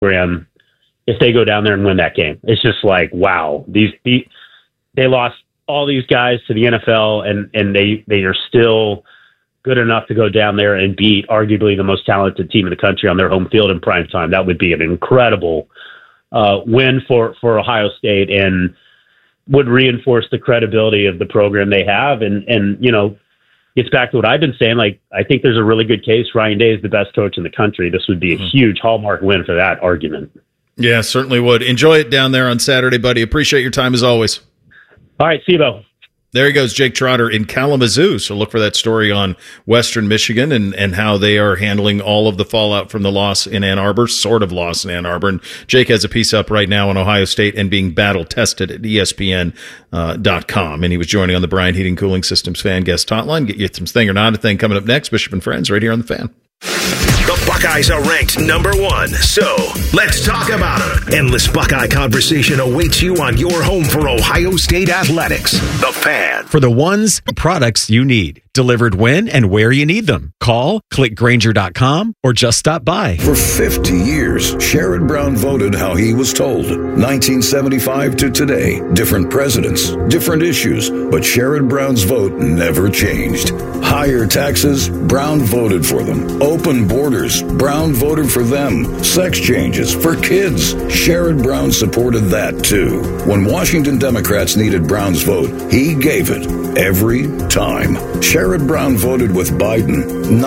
program if they go down there and win that game. It's just like, wow, they lost all these guys to the NFL, and they are still good enough to go down there and beat arguably the most talented team in the country on their home field in prime time. That would be an incredible win for Ohio State, and would reinforce the credibility of the program they have. And you know, gets back to what I've been saying. Like, I think there's a really good case. Ryan Day is the best coach in the country. This would be a huge hallmark win for that argument. Yeah, certainly would. Enjoy it down there on Saturday, buddy. Appreciate your time as always. All right, see you, Bo. There he goes, Jake Trotter in Kalamazoo. So look for that story on Western Michigan and how they are handling all of the fallout from the loss in Ann Arbor, sort of loss in Ann Arbor. And Jake has a piece up right now on Ohio State and being battle tested at ESPN.com. And he was joining on the Bryant Heating Cooling Systems Fan Guest Hotline. Get you some Thing or Not a Thing coming up next. Bishop and Friends right here on The Fan. The Buckeyes are ranked number 1, so let's talk about them. Endless Buckeye conversation awaits you on your home for Ohio State athletics. The Fan. For the ones, products you need. Delivered when and where you need them. Call, click Grainger.com, or just stop by. For 50 years, Sherrod Brown voted how he was told. 1975 to today, different presidents, different issues, but Sherrod Brown's vote never changed. Higher taxes, Brown voted for them. Open borders, Brown voted for them. Sex changes for kids, Sherrod Brown supported that too. When Washington Democrats needed Brown's vote, he gave it every time. Sherrod Brown voted with Biden,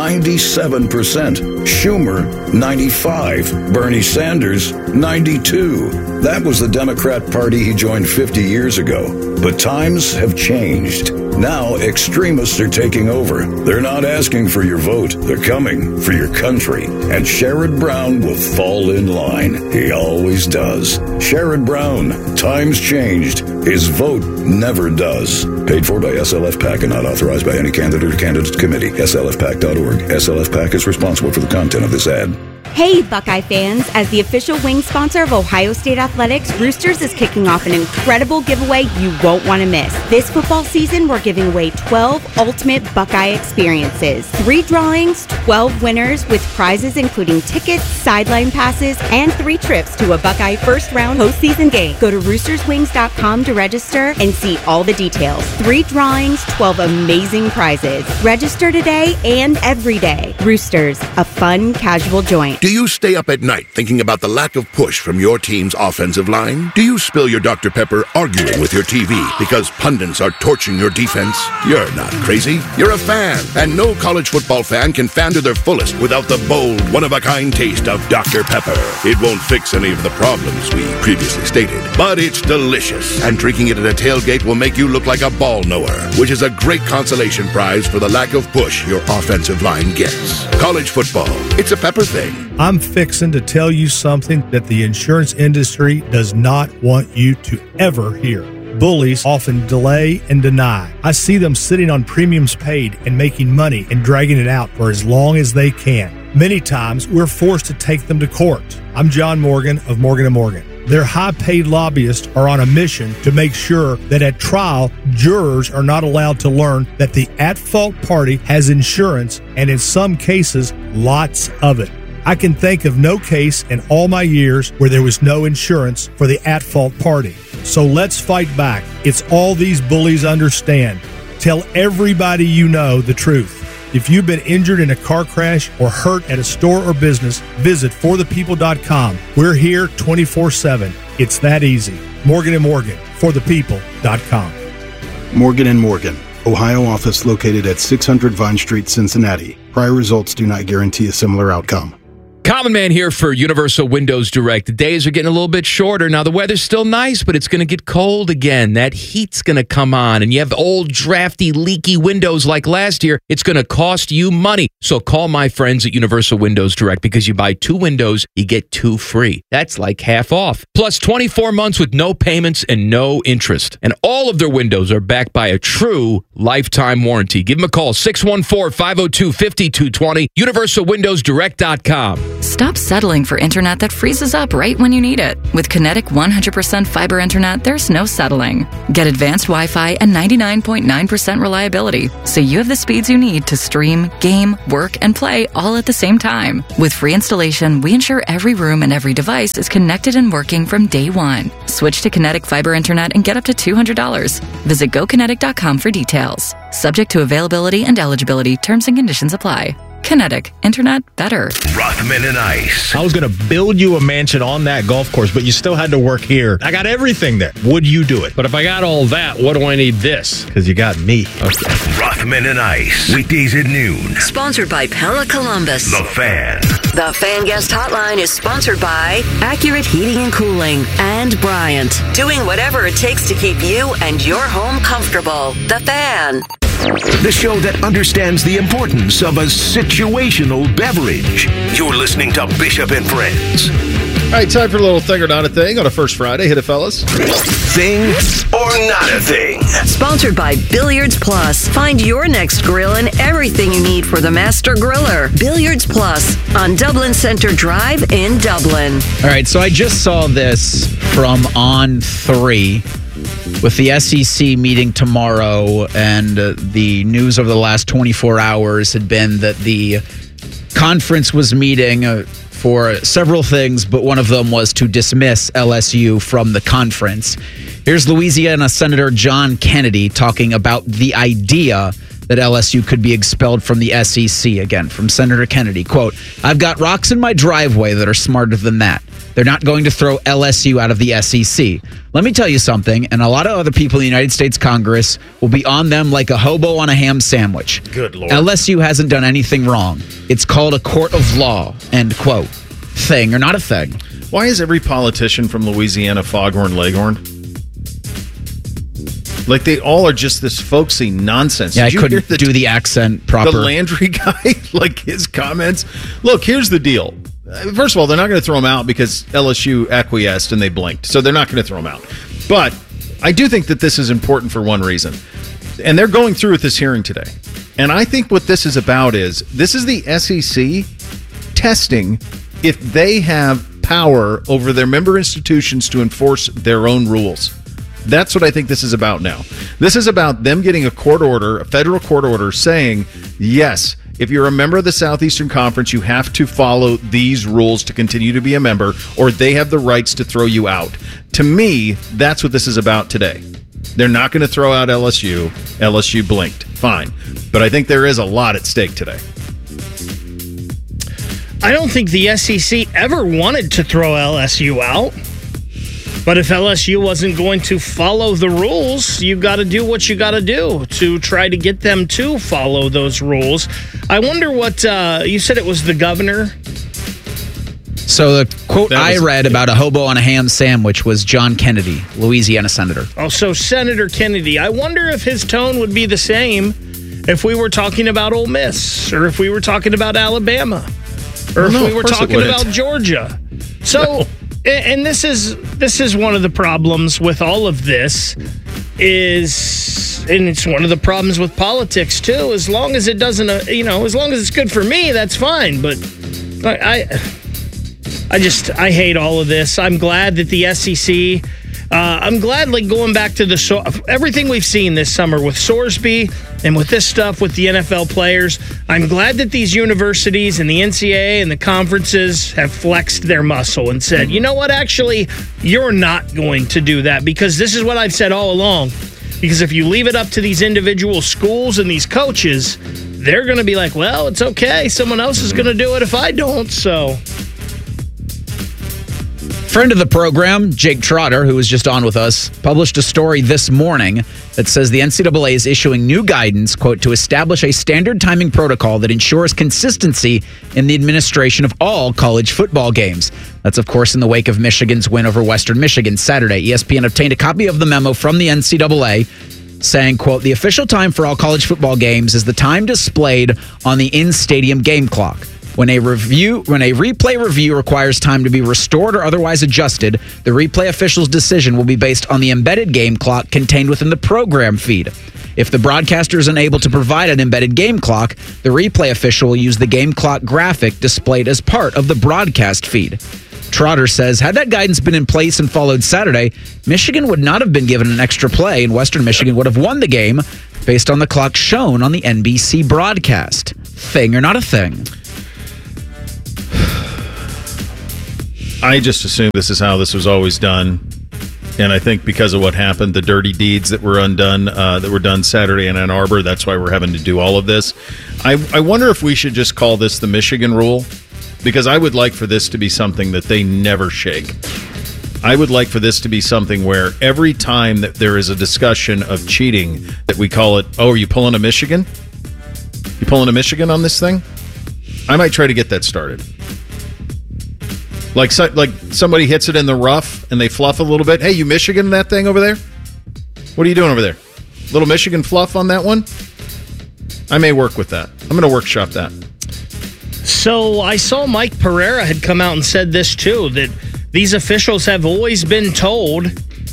97%. Schumer, 95%. Bernie Sanders, 92%. That was the Democrat Party he joined 50 years ago. But times have changed. Now extremists are taking over. They're not asking for your vote. They're coming for your country. And Sherrod Brown will fall in line. He always does. Sherrod Brown, times changed. His vote never does. Paid for by SLF PAC and not authorized by any candidate or candidate committee. SLFPAC.org. SLF PAC is responsible for the content of this ad. Hey, Buckeye fans! As the official wing sponsor of Ohio State Athletics, Roosters is kicking off an incredible giveaway you won't want to miss. This football season, we're giving away 12 ultimate Buckeye experiences. 3 drawings, 12 winners with prizes including tickets, sideline passes, and 3 trips to a Buckeye first-round postseason game. Go to roosterswings.com to register and see all the details. 3 drawings, 12 amazing prizes. Register today and every day. Roosters, a fun, casual joint. Do you stay up at night thinking about the lack of push from your team's offensive line? Do you spill your Dr. Pepper arguing with your TV because pundits are torching your defense? You're not crazy. You're a fan. And no college football fan can fan to their fullest without the bold, one-of-a-kind taste of Dr. Pepper. It won't fix any of the problems we previously stated, but it's delicious. And drinking it at a tailgate will make you look like a ball knower, which is a great consolation prize for the lack of push your offensive line gets. College football, it's a Pepper thing. I'm fixing to tell you something that the insurance industry does not want you to ever hear. Bullies often delay and deny. I see them sitting on premiums paid and making money and dragging it out for as long as they can. Many times, we're forced to take them to court. I'm John Morgan of Morgan & Morgan. Their high-paid lobbyists are on a mission to make sure that at trial, jurors are not allowed to learn that the at-fault party has insurance, and in some cases, lots of it. I can think of no case in all my years where there was no insurance for the at-fault party. So let's fight back. It's all these bullies understand. Tell everybody you know the truth. If you've been injured in a car crash or hurt at a store or business, visit forthepeople.com. We're here 24/7. It's that easy. Morgan & Morgan, forthepeople.com. Morgan & Morgan, Ohio office located at 600 Vine Street, Cincinnati. Prior results do not guarantee a similar outcome. Common Man here for Universal Windows Direct. The days are getting a little bit shorter. Now, the weather's still nice, but it's going to get cold again. That heat's going to come on, and you have old, drafty, leaky windows like last year. It's going to cost you money. So call my friends at Universal Windows Direct, because you buy 2 windows, you get 2 free. That's like half off. Plus 24 months with no payments and no interest. And all of their windows are backed by a true lifetime warranty. Give them a call, 614-502-5220, universalwindowsdirect.com. Stop settling for internet that freezes up right when you need it. With Kinetic 100% fiber internet, there's no settling. Get advanced Wi-Fi and 99.9% reliability, so you have the speeds you need to stream, game, work, and play all at the same time. With free installation, we ensure every room and every device is connected and working from day one. Switch to Kinetic Fiber Internet and get up to $200. Visit GoKinetic.com for details. Subject to availability and eligibility, terms and conditions apply. Kinetic. Internet better. Rothman and Ice. I was going to build you a mansion on that golf course, but you still had to work here. I got everything there. Would you do it? But if I got all that, what do I need this? Because you got me. Okay. Rothman and Ice. Weekdays at noon. Sponsored by Pella Columbus. The Fan. The Fan Guest Hotline is sponsored by Accurate Heating and Cooling and Bryant. Doing whatever it takes to keep you and your home comfortable. The Fan. The show that understands the importance of a situational beverage. You're listening to Bishop and Friends. All right, time for a little thing or not a thing on a first Friday. Hit it, fellas. Thing or not a thing. Sponsored by Billiards Plus. Find your next grill and everything you need for the master griller. Billiards Plus on Dublin Center Drive in Dublin. All right, so I just saw this from On3 with the SEC meeting tomorrow, and the news over the last 24 hours had been that the conference was meeting for several things, but one of them was to dismiss LSU from the conference. Here's Louisiana Senator John Kennedy talking about the idea that LSU could be expelled from the SEC. Again, from Senator Kennedy, quote, "I've got rocks in my driveway that are smarter than that. They're not going to throw LSU out of the SEC. Let me tell you something, and a lot of other people in the United States Congress will be on them like a hobo on a ham sandwich. Good Lord. LSU hasn't done anything wrong. It's called a court of law," end quote. Thing or not a thing? Why is every politician from Louisiana Foghorn Leghorn? Like, they all are just this folksy nonsense. Yeah, I couldn't do the accent proper. The Landry guy, like his comments. Look, here's the deal. First of all, they're not going to throw him out because LSU acquiesced and they blinked. So they're not going to throw him out. But I do think that this is important for one reason. And they're going through with this hearing today. And I think what this is about is, this is the SEC testing if they have power over their member institutions to enforce their own rules. That's what I think this is about now. This is about them getting a court order, a federal court order, saying, yes, if you're a member of the Southeastern Conference, you have to follow these rules to continue to be a member, or they have the rights to throw you out. To me, that's what this is about today. They're not going to throw out LSU. LSU blinked. Fine. But I think there is a lot at stake today. I don't think the SEC ever wanted to throw LSU out. But if LSU wasn't going to follow the rules, you got to do what you got to do to try to get them to follow those rules. I wonder what you said. It was the governor. So the quote I read about a hobo on a ham sandwich was John Kennedy, Louisiana senator. Oh, so Senator Kennedy. I wonder if his tone would be the same if we were talking about Ole Miss, or if we were talking about Alabama, or if we were talking about Georgia. So. No. And this is one of the problems with all of this is, and it's one of the problems with politics too. As long as it doesn't, as long as it's good for me, that's fine. But I hate all of this. I'm glad that the SEC. I'm glad, like, going back to everything we've seen this summer with Sorsby and with this stuff with the NFL players. I'm glad that these universities and the NCAA and the conferences have flexed their muscle and said, you know what, actually, you're not going to do that, because this is what I've said all along. Because if you leave it up to these individual schools and these coaches, they're going to be like, well, it's okay. Someone else is going to do it if I don't, so... Friend of the program, Jake Trotter, who was just on with us, published a story this morning that says the NCAA is issuing new guidance, quote, to establish a standard timing protocol that ensures consistency in the administration of all college football games. That's, of course, in the wake of Michigan's win over Western Michigan Saturday. ESPN obtained a copy of the memo from the NCAA saying, quote, the official time for all college football games is the time displayed on the in-stadium game clock. When a replay review requires time to be restored or otherwise adjusted, the replay official's decision will be based on the embedded game clock contained within the program feed. If the broadcaster is unable to provide an embedded game clock, the replay official will use the game clock graphic displayed as part of the broadcast feed. Trotter says, had that guidance been in place and followed Saturday, Michigan would not have been given an extra play, and Western Michigan would have won the game based on the clock shown on the NBC broadcast. Thing or not a thing? I just assumed this is how this was always done. And I think because of what happened, the dirty deeds that were undone, that were done Saturday in Ann Arbor, that's why we're having to do all of this. I wonder if we should just call this the Michigan rule, because I would like for this to be something that they never shake. I would like for this to be something where every time that there is a discussion of cheating, that we call it, oh, are you pulling a Michigan? You pulling a Michigan on this thing? I might try to get that started. Like somebody hits it in the rough and they fluff a little bit. Hey, you Michigan that thing over there? What are you doing over there? Little Michigan fluff on that one? I may work with that. I'm going to workshop that. So I saw Mike Pereira had come out and said this too, that these officials have always been told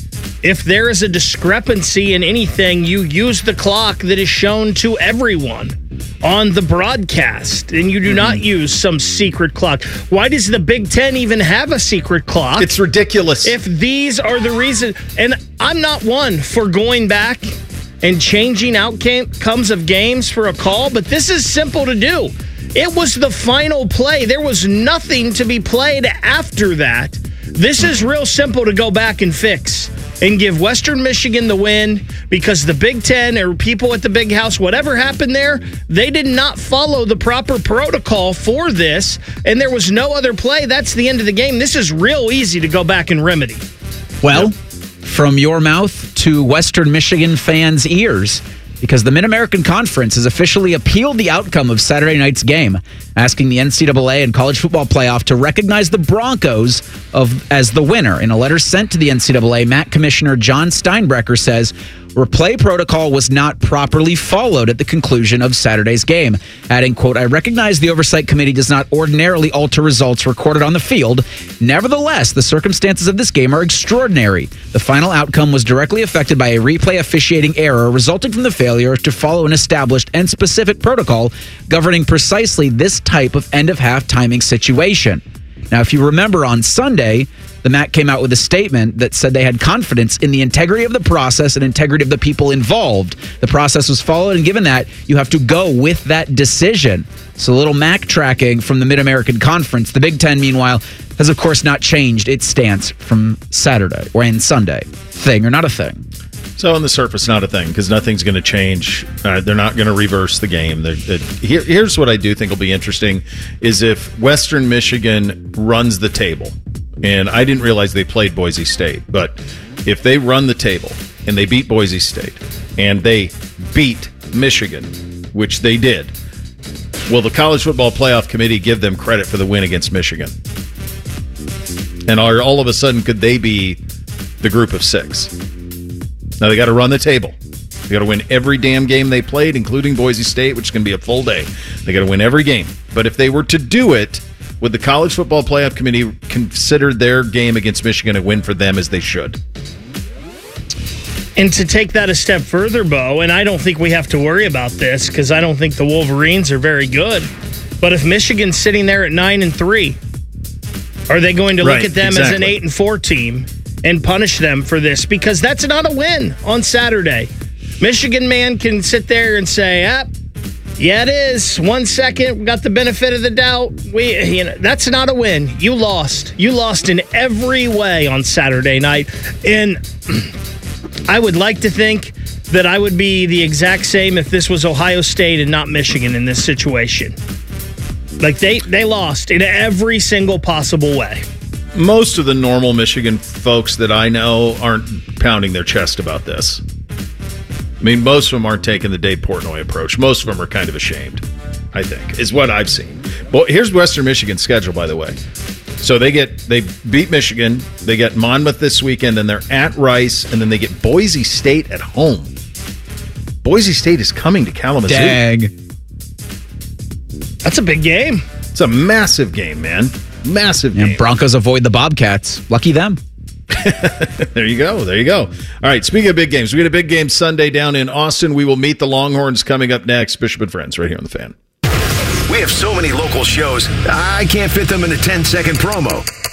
if there is a discrepancy in anything, you use the clock that is shown to everyone on the broadcast, and you do not use some secret clock. Why does the Big Ten even have a secret clock? It's ridiculous. If these are the reason, and I'm not one for going back and changing outcomes of games for a call, but this is simple to do. It was the final play. There was nothing to be played after that. This is real simple to go back and fix and give Western Michigan the win, because the Big Ten or people at the Big House, whatever happened there, they did not follow the proper protocol for this, and there was no other play. That's the end of the game. This is real easy to go back and remedy. Well, from your mouth to Western Michigan fans' ears, because the Mid-American Conference has officially appealed the outcome of Saturday night's game, asking the NCAA and College Football Playoff to recognize the Broncos as the winner. In a letter sent to the NCAA, MAC Commissioner John Steinbrecher says replay protocol was not properly followed at the conclusion of Saturday's game, adding, quote, I recognize the Oversight Committee does not ordinarily alter results recorded on the field. Nevertheless, the circumstances of this game are extraordinary. The final outcome was directly affected by a replay officiating error resulting from the failure to follow an established and specific protocol governing precisely this type of end-of-half timing situation. Now, if you remember on Sunday, the MAC came out with a statement that said they had confidence in the integrity of the process and integrity of the people involved. The process was followed, and given that, you have to go with that decision. So a little MAC tracking from the Mid-American Conference. The Big Ten, meanwhile, has, of course, not changed its stance from Saturday or and Sunday. Thing or not a thing? So on the surface, not a thing, because nothing's going to change. They're not going to reverse the game. Here's what I do think will be interesting, is if Western Michigan runs the table. And I didn't realize they played Boise State. But if they run the table and they beat Boise State and they beat Michigan, which they did, will the College Football Playoff Committee give them credit for the win against Michigan? And all of a sudden, could they be the group of six? Now, they got to run the table. They got to win every damn game they played, including Boise State, which is going to be a full day. They got to win every game. But if they were to do it, would the College Football Playoff Committee consider their game against Michigan a win for them, as they should? And to take that a step further, Bo, and I don't think we have to worry about this because I don't think the Wolverines are very good. But if Michigan's sitting there at 9-3, are they going to look at them as an 8-4 team and punish them for this? Because that's not a win on Saturday. Michigan man can sit there and say, yeah, it is. 1 second, we got the benefit of the doubt. That's not a win. You lost. You lost in every way on Saturday night. And I would like to think that I would be the exact same if this was Ohio State and not Michigan in this situation. Like, they lost in every single possible way. Most of the normal Michigan folks that I know aren't pounding their chest about this. I mean, most of them aren't taking the Dave Portnoy approach. Most of them are kind of ashamed, I think, is what I've seen. But here's Western Michigan's schedule, by the way. So they beat Michigan, they get Monmouth this weekend, then they're at Rice, and then they get Boise State at home. Boise State is coming to Kalamazoo. Dang. That's a big game. It's a massive game, man. Massive game. Broncos avoid the Bobcats. Lucky them. There you go. All right, speaking of big games, we got a big game Sunday down in Austin. We will meet the Longhorns coming up next. Bishop and Friends right here on The Fan. We have so many local shows, I can't fit them in a 10-second promo.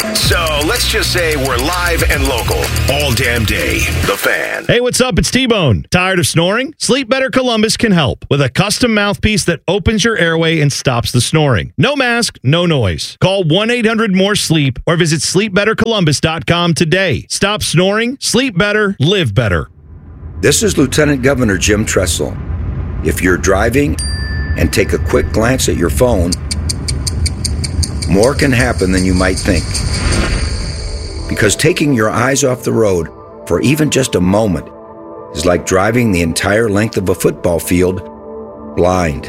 So let's just say we're live and local all damn day. The Fan. Hey, what's up? It's T-Bone. Tired of snoring? Sleep Better Columbus can help with a custom mouthpiece that opens your airway and stops the snoring. No mask, no noise. Call 1-800-MORE-SLEEP or visit sleepbettercolumbus.com today. Stop snoring, sleep better, live better. This is Lieutenant Governor Jim Tressel. If you're driving and take a quick glance at your phone, more can happen than you might think. Because taking your eyes off the road for even just a moment is like driving the entire length of a football field blind.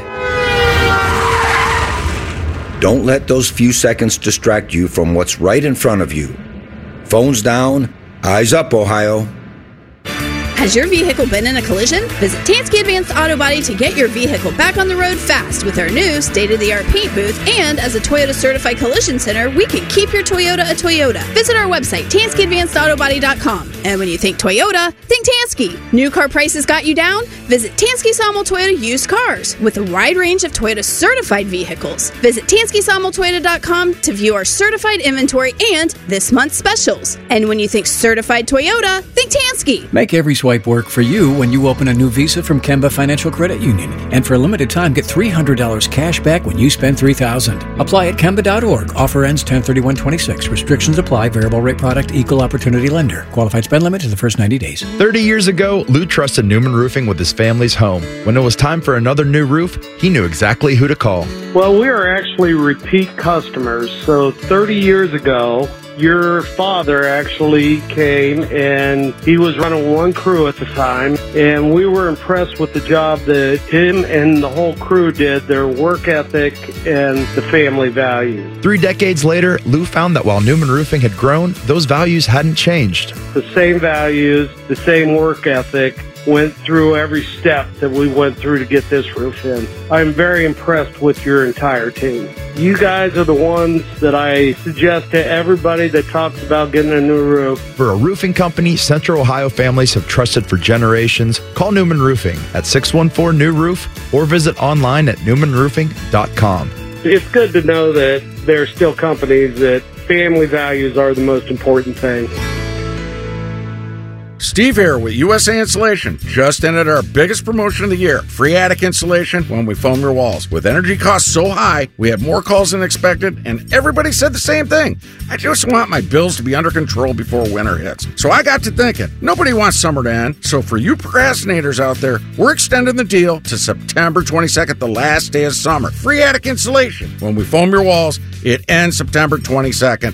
Don't let those few seconds distract you from what's right in front of you. Phones down, eyes up, Ohio. Has your vehicle been in a collision? Visit Tansky Advanced Auto Body to get your vehicle back on the road fast with our new state-of-the-art paint booth. And as a Toyota Certified Collision Center, we can keep your Toyota a Toyota. Visit our website, TanskyAdvancedAutobody.com. And when you think Toyota, think Tansky. New car prices got you down? Visit Tansky Sawmill Toyota Used Cars with a wide range of Toyota certified vehicles. Visit TanskySawmillToyota.com to view our certified inventory and this month's specials. And when you think certified Toyota, think Tansky. Make every swipe work for you when you open a new Visa from Kemba Financial Credit Union. And for a limited time, get $300 cash back when you spend $3,000. Apply at Kemba.org. Offer ends 10/31/26. Restrictions apply. Variable rate product. Equal opportunity lender. Qualified spend limit to the first 90 days. 30 years ago, Lou trusted Newman Roofing with his family's home. When it was time for another new roof, he knew exactly who to call. Well, we are actually repeat customers. So 30 years ago, your father actually came and he was running one crew at the time, and we were impressed with the job that him and the whole crew did, their work ethic and the family values. 3 decades later, Lou found that while Newman Roofing had grown, those values hadn't changed. The same values, the same work ethic went through every step that we went through to get this roof in. I'm very impressed with your entire team. You guys are the ones that I suggest to everybody that talks about getting a new roof. For a roofing company Central Ohio families have trusted for generations, call Newman Roofing at 614-NEW-ROOF or visit online at newmanroofing.com. It's good to know that there are still companies that family values are the most important thing. Steve here with USA Insulation. Just ended our biggest promotion of the year. Free attic insulation when we foam your walls. With energy costs so high, we had more calls than expected, and everybody said the same thing. I just want my bills to be under control before winter hits. So I got to thinking, nobody wants summer to end. So for you procrastinators out there, we're extending the deal to September 22nd, the last day of summer. Free attic insulation. When we foam your walls, it ends September 22nd.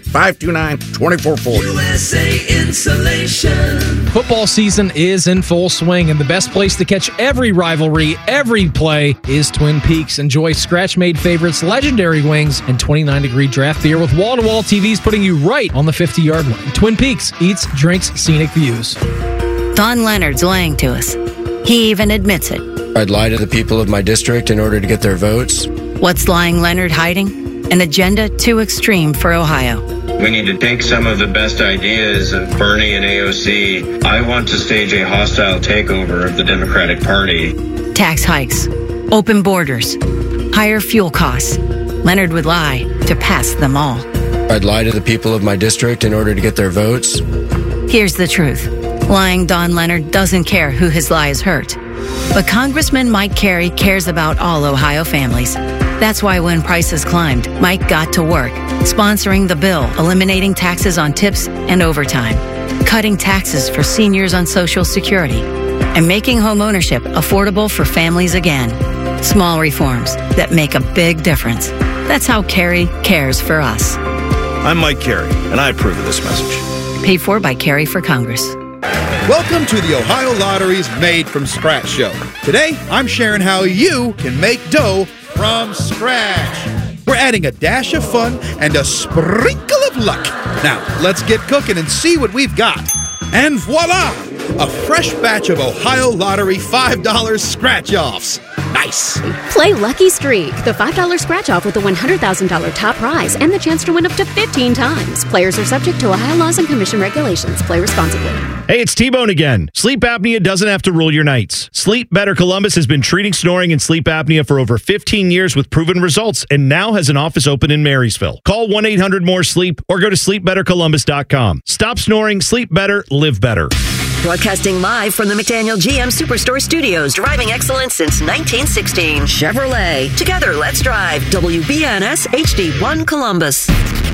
529-2440. USA Insulation. Football season is in full swing, and the best place to catch every rivalry, every play, is Twin Peaks. Enjoy scratch-made favorites, legendary wings, and 29-degree draft beer with wall-to-wall TVs putting you right on the 50-yard line. Twin Peaks eats, drinks, scenic views. Don Leonard's lying to us. He even admits it. I'd lie to the people of my district in order to get their votes. What's lying Leonard hiding? An agenda too extreme for Ohio. We need to take some of the best ideas of Bernie and AOC. I want to stage a hostile takeover of the Democratic Party. Tax hikes, open borders, higher fuel costs. Leonard would lie to pass them all. I'd lie to the people of my district in order to get their votes. Here's the truth. Lying Don Leonard doesn't care who his lies hurt. But Congressman Mike Carey cares about all Ohio families. That's why when prices climbed, Mike got to work, sponsoring the bill, eliminating taxes on tips and overtime, cutting taxes for seniors on Social Security, and making home ownership affordable for families again. Small reforms that make a big difference. That's how Carey cares for us. I'm Mike Carey, and I approve of this message. Paid for by Carey for Congress. Welcome to the Ohio Lottery's Made from Scratch show. Today, I'm sharing how you can make dough from scratch. We're adding a dash of fun and a sprinkle of luck. Now, let's get cooking and see what we've got. And voila! A fresh batch of Ohio Lottery $5 scratch-offs. Nice. Play Lucky Streak, the $5 scratch-off with a $100,000 top prize and the chance to win up to 15 times. Players are subject to Ohio laws and commission regulations. Play responsibly. Hey, it's T-Bone again. Sleep apnea doesn't have to rule your nights. Sleep Better Columbus has been treating snoring and sleep apnea for over 15 years with proven results and now has an office open in Marysville. Call 1-800-MORE-SLEEP or go to sleepbettercolumbus.com. Stop snoring, sleep better, live better. Broadcasting live from the McDaniel GM Superstore Studios, driving excellence since 1916. Chevrolet. Together, let's drive. WBNS HD1 Columbus.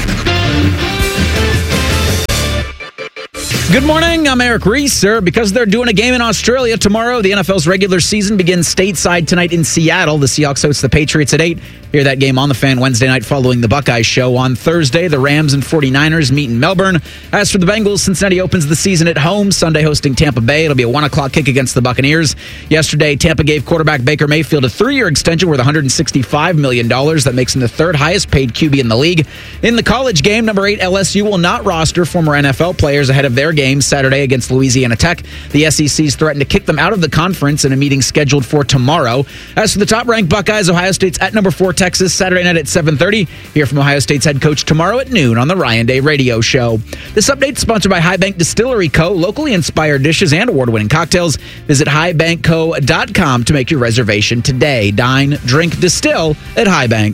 Good morning, I'm Eric Reeser. Because they're doing a game in Australia tomorrow, the NFL's regular season begins stateside tonight in Seattle. The Seahawks host the Patriots at 8. Hear that game on The Fan Wednesday night following the Buckeyes show. On Thursday, the Rams and 49ers meet in Melbourne. As for the Bengals, Cincinnati opens the season at home, Sunday hosting Tampa Bay. It'll be a 1 o'clock kick against the Buccaneers. Yesterday, Tampa gave quarterback Baker Mayfield a 3-year extension worth $165 million. That makes him the third highest paid QB in the league. In the college game, number 8 LSU will not roster former NFL players ahead of their game Saturday against Louisiana Tech. The SEC's threatened to kick them out of the conference in a meeting scheduled for tomorrow. As for the top-ranked Buckeyes, Ohio State's at number 4 Texas Saturday night at 7:30. Hear from Ohio State's head coach tomorrow at noon on the Ryan Day Radio Show. This update is sponsored by High Bank Distillery Co., locally inspired dishes and award-winning cocktails. Visit highbankco.com to make your reservation today. Dine, drink, distill at High Bank.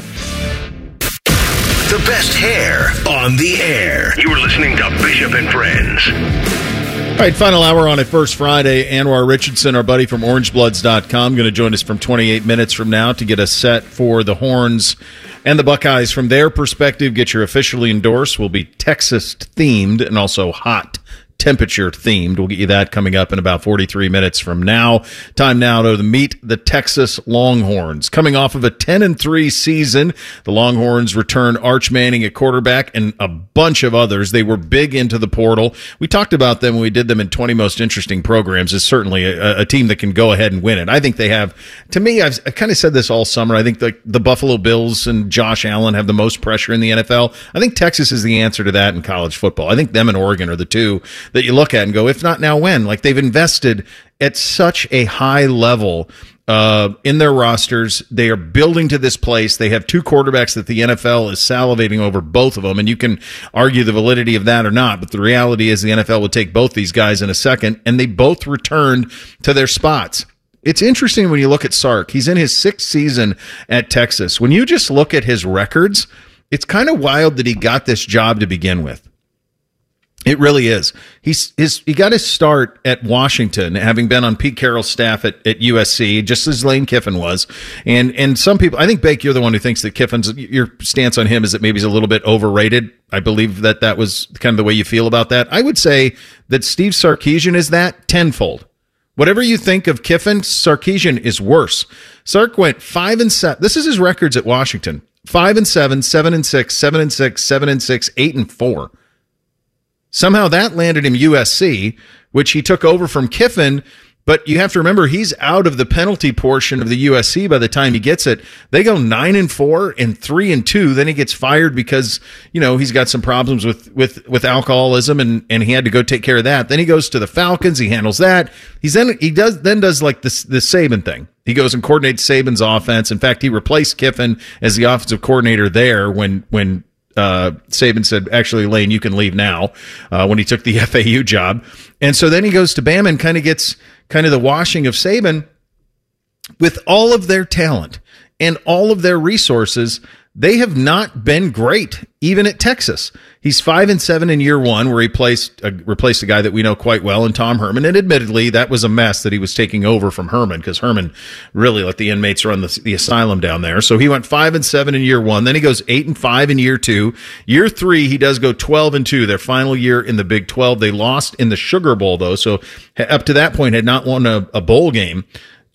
The best hair on the air. You're listening to Bishop and Friends. All right, final hour on a First Friday. Anwar Richardson, our buddy from orangebloods.com, going to join us from 28 minutes from now to get us set for the Horns and the Buckeyes from their perspective. Get your officially endorsed. Will be Texas-themed and also hot temperature themed. We'll get you that coming up in about 43 minutes from now. Time now to meet the Texas Longhorns. Coming off of a 10-3 season, the Longhorns return Arch Manning at quarterback and a bunch of others. They were big into the portal. We talked about them when we did them in 20 Most Interesting Programs. Is certainly a team that can go ahead and win it. I think they have, to me, I've kind of said this all summer. I think the Buffalo Bills and Josh Allen have the most pressure in the NFL. I think Texas is the answer to that in college football. I think them and Oregon are the two that you look at and go, if not now, when? Like, they've invested at such a high level in their rosters. They are building to this place. They have two quarterbacks that the NFL is salivating over, both of them, and you can argue the validity of that or not, but the reality is the NFL would take both these guys in a second, and they both returned to their spots. It's interesting when you look at Sark. He's in his 6th season at Texas. When you just look at his records, it's kind of wild that he got this job to begin with. It really is. He got his start at Washington, having been on Pete Carroll's staff at USC, just as Lane Kiffin was. And some people, I think, Bake, you're the one who thinks that Kiffin's, your stance on him is that maybe he's a little bit overrated. I believe that was kind of the way you feel about that. I would say that Steve Sarkisian is that tenfold. Whatever you think of Kiffin, Sarkisian is worse. Sark went 5-7. This is his records at Washington: 5-7, 7-6, 7-6, 7-6, 8-4. Somehow that landed him USC, which he took over from Kiffin. But you have to remember, he's out of the penalty portion of the USC by the time he gets it. They go 9-4 and 3-2. Then he gets fired because, he's got some problems with alcoholism and he had to go take care of that. Then he goes to the Falcons. He handles that. He does like the Saban thing. He goes and coordinates Saban's offense. In fact, he replaced Kiffin as the offensive coordinator there when Saban said, actually, Lane, you can leave now, when he took the FAU job. And so then he goes to Bama and kind of gets the washing of Saban. With all of their talent and all of their resources, they have not been great, even at Texas. He's 5-7 in year one, where he replaced a guy that we know quite well in Tom Herman. And admittedly, that was a mess that he was taking over from Herman, because Herman really let the inmates run the asylum down there. So he went 5-7 in year one. Then he goes 8-5 in year two. Year three, he does go 12-2. Their final year in the Big 12. They lost in the Sugar Bowl, though. So up to that point, had not won a bowl game.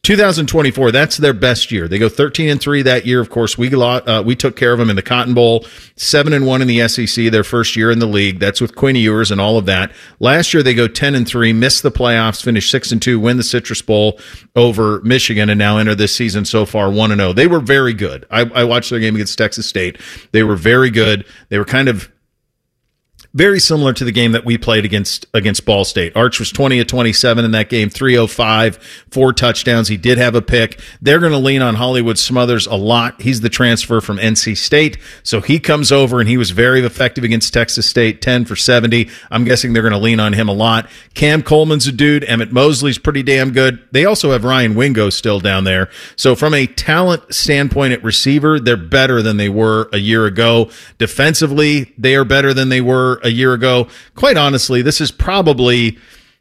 2024, that's their best year. They go 13-3 that year. Of course, we took care of them in the Cotton Bowl. 7-1 in the SEC, their first year in the league. That's with Quinn Ewers and all of that. Last year, they go 10-3, miss the playoffs, finish 6-2, win the Citrus Bowl over Michigan, and now enter this season so far 1-0. They were very good. I watched their game against Texas State. They were very good. They were kind of very similar to the game that we played against Ball State. Arch was 20 of 27 in that game, 305, 4 touchdowns. He did have a pick. They're going to lean on Hollywood Smothers a lot. He's the transfer from NC State, so he comes over, and he was very effective against Texas State, 10 for 70. I'm guessing they're going to lean on him a lot. Cam Coleman's a dude. Emmett Mosley's pretty damn good. They also have Ryan Wingo still down there. So from a talent standpoint at receiver, they're better than they were a year ago. Defensively, they are better than they were a year ago. Quite honestly, this is probably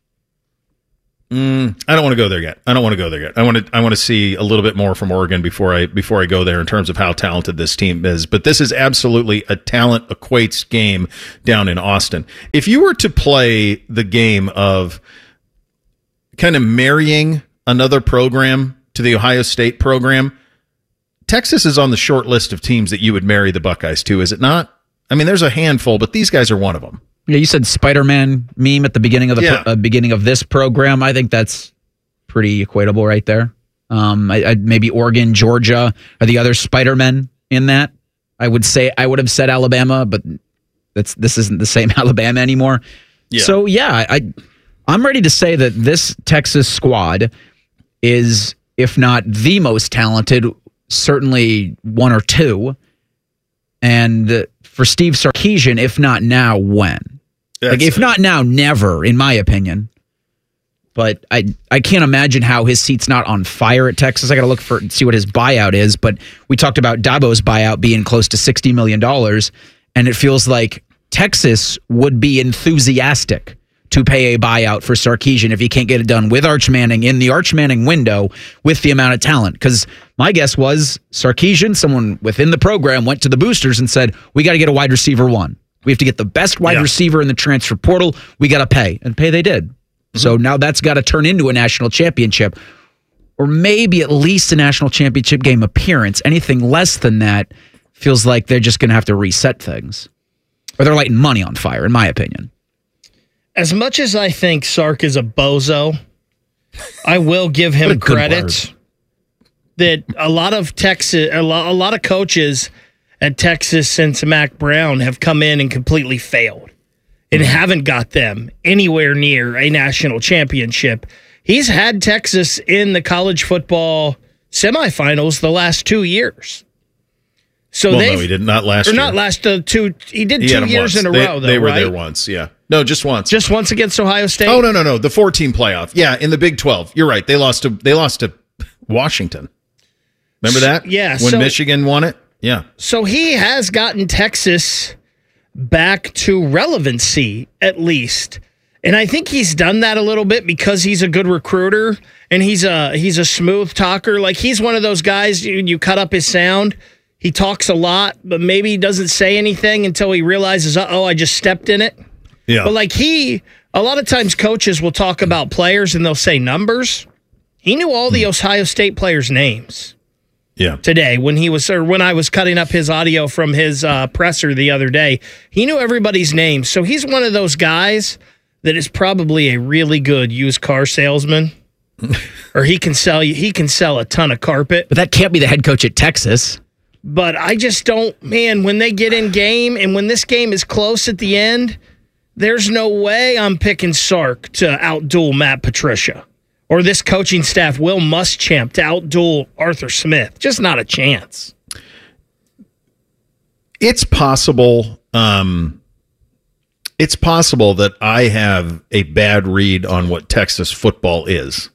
I don't want to go there yet. I want to see a little bit more from Oregon before I go there in terms of how talented this team is. But this is absolutely a talent equates game down in Austin. If you were to play the game of kind of marrying another program to the Ohio State program, Texas is on the short list of teams that you would marry the Buckeyes to, is it not? I mean, there's a handful, but these guys are one of them. Yeah, you said Spider-Man meme at the beginning of the beginning of this program. I think that's pretty equatable right there. Maybe Oregon, Georgia are the other Spider-Men in that. I would have said Alabama, but this isn't the same Alabama anymore. Yeah. So I'm ready to say that this Texas squad is, if not the most talented, certainly one or two. And for Steve Sarkisian, if not now, when? If not now, never, in my opinion. But I can't imagine how his seat's not on fire at Texas. I got to see what his buyout is. But we talked about Dabo's buyout being close to $60 million. And it feels like Texas would be enthusiastic to pay a buyout for Sarkisian if he can't get it done with Arch Manning in the Arch Manning window with the amount of talent. Because my guess was Sarkisian, someone within the program, went to the boosters and said, we got to get a wide receiver one. We have to get the best wide receiver in the transfer portal. We got to pay. And pay they did. Mm-hmm. So now that's got to turn into a national championship, or maybe at least a national championship game appearance. Anything less than that feels like they're just going to have to reset things. Or they're lighting money on fire, in my opinion. As much as I think Sark is a bozo, I will give him credit that a lot of coaches at Texas since Mac Brown have come in and completely failed and haven't got them anywhere near a national championship. He's had Texas in the college football semifinals the last 2 years. So no, he did not last year. Not last two. He did 2 years in a row, though. They were right? there once, yeah. No, just once. Just once against Ohio State? Oh, no. The 14 playoff. Yeah, in the Big 12. You're right. They lost to Washington. Remember that? Yeah. When Michigan won it? Yeah. So he has gotten Texas back to relevancy, at least. And I think he's done that a little bit because he's a good recruiter and he's a smooth talker. Like, he's one of those guys, you cut up his sound. He talks a lot, but maybe he doesn't say anything until he realizes, I just stepped in it. Yeah. But a lot of times coaches will talk about players and they'll say numbers. He knew all the Ohio State players' names. Yeah. Today, when I was cutting up his audio from his presser the other day, he knew everybody's names. So he's one of those guys that is probably a really good used car salesman. Or he can sell a ton of carpet. But that can't be the head coach at Texas. But I just don't, man, when they get in game and when this game is close at the end, there's no way I'm picking Sark to outduel Matt Patricia or this coaching staff, Will Muschamp, to outduel Arthur Smith. Just not a chance. It's possible. It's possible that I have a bad read on what Texas football is.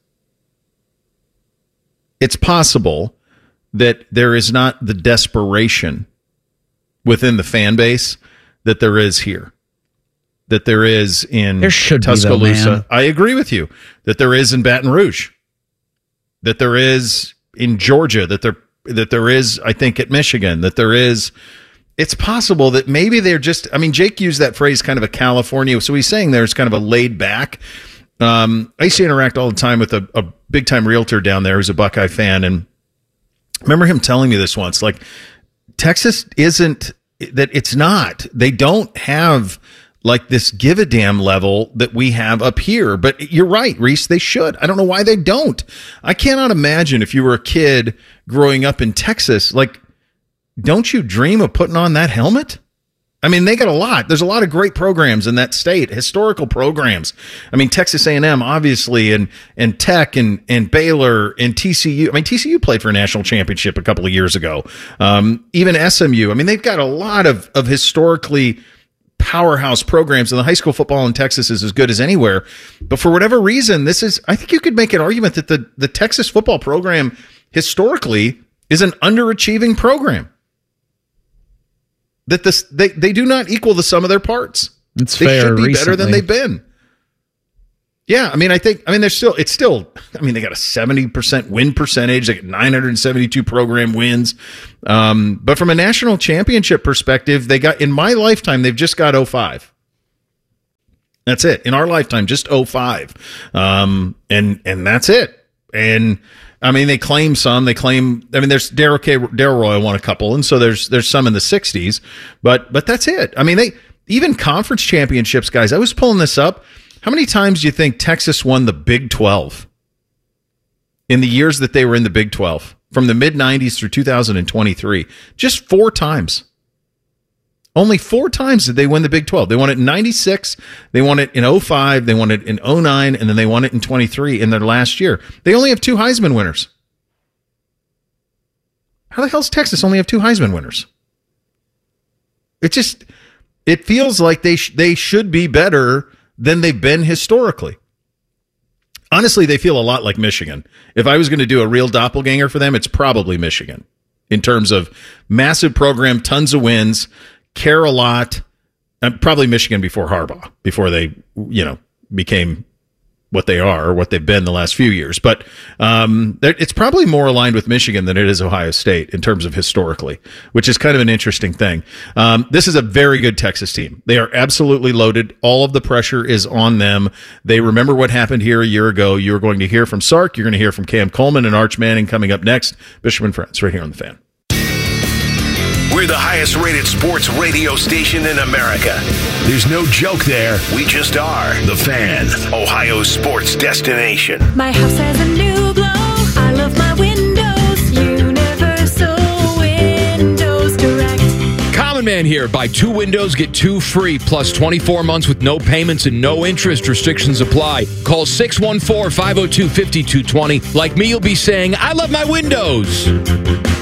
It's possible that there is not the desperation within the fan base that there is here, that there is in Tuscaloosa. I agree with you that there is in Baton Rouge, that there is in Georgia, that there is, I think, at Michigan, that there is. It's possible that maybe they're just, Jake used that phrase kind of a California. So he's saying there's kind of a laid back. I used to interact all the time with a big time realtor down there who's a Buckeye fan. And I remember him telling me this once, like, Texas isn't that, it's not, they don't have like this give a damn level that we have up here. But you're right, Reese, they should. I don't know why they don't. I cannot imagine if you were a kid growing up in Texas, like, don't you dream of putting on that helmet? I mean, they got a lot. There's a lot of great programs in that state, historical programs. I mean, Texas A&M, obviously, and Tech and Baylor and TCU. I mean, TCU played for a national championship a couple of years ago. Even SMU. I mean, they've got a lot of historically powerhouse programs, and the high school football in Texas is as good as anywhere. But for whatever reason, I think you could make an argument that the Texas football program historically is an underachieving program. That they do not equal the sum of their parts. They should be better than they've been. Yeah, I mean, it's still, I mean, they got a 70% win percentage. They got 972 program wins. But from a national championship perspective, in my lifetime, they've just got 05. That's it. In our lifetime, just 05. And that's it. And I mean, they claim some. There's Darryl Roy won a couple, and so there's some in the 60s, but that's it. I mean, even conference championships, guys. I was pulling this up. How many times do you think Texas won the Big 12 in the years that they were in the Big 12 from the mid 90s through 2023? Just 4 times. Only 4 times did they win the Big 12. They won it in 96, they won it in 05, they won it in 09, and then they won it in 23 in their last year. They only have 2 Heisman winners. How the hell does Texas only have 2 Heisman winners? It feels like they should be better than they've been historically. Honestly, they feel a lot like Michigan. If I was going to do a real doppelganger for them, it's probably Michigan in terms of massive program, tons of wins, care a lot. Probably Michigan before Harbaugh, before they, became what they are or what they've been the last few years. But it's probably more aligned with Michigan than it is Ohio State in terms of historically, which is kind of an interesting thing. This is a very good Texas team. They are absolutely loaded. All of the pressure is on them. They remember what happened here a year ago. You're going to hear from Sark. You're going to hear from Cam Coleman and Arch Manning coming up next. Bishop and Friends, right here on The Fan. We're the highest rated sports radio station in America. There's no joke there. We just are. The Fan, Ohio's sports destination. My house has a new glow. I love my windows. Universal Windows Direct. Common Man here. Buy 2 windows, get 2 free, plus 24 months with no payments and no interest. Restrictions apply. Call 614-502-5220. Like me, you'll be saying, I love my windows.